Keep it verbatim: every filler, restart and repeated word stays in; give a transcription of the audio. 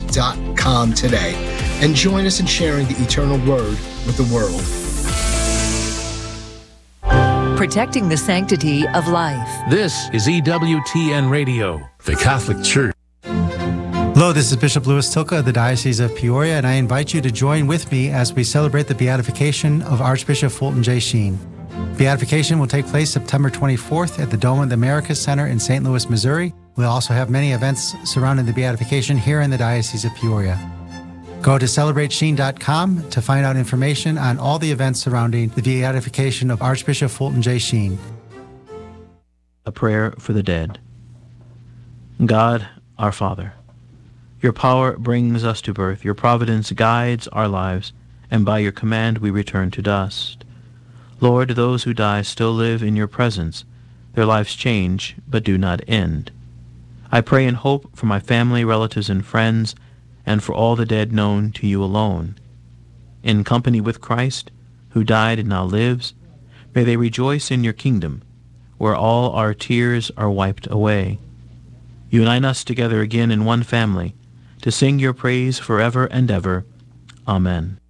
dot com today and join us in sharing the eternal word with the world. Protecting the sanctity of life. This is E W T N Radio, the Catholic Church. Hello, this is Bishop Louis Tilka of the Diocese of Peoria, and I invite you to join with me as we celebrate the beatification of Archbishop Fulton J. Sheen. Beatification will take place September twenty-fourth at the Dome of the Americas Center in Saint Louis, Missouri. We'll also have many events surrounding the beatification here in the Diocese of Peoria. Go to celebrate sheen dot com to find out information on all the events surrounding the beatification of Archbishop Fulton J. Sheen. A prayer for the dead. God, our Father, your power brings us to birth, your providence guides our lives, and by your command we return to dust. Lord, those who die still live in your presence. Their lives change, but do not end. I pray in hope for my family, relatives, and friends, and for all the dead known to you alone. In company with Christ, who died and now lives, may they rejoice in your kingdom, where all our tears are wiped away. Unite us together again in one family, to sing your praise forever and ever. Amen.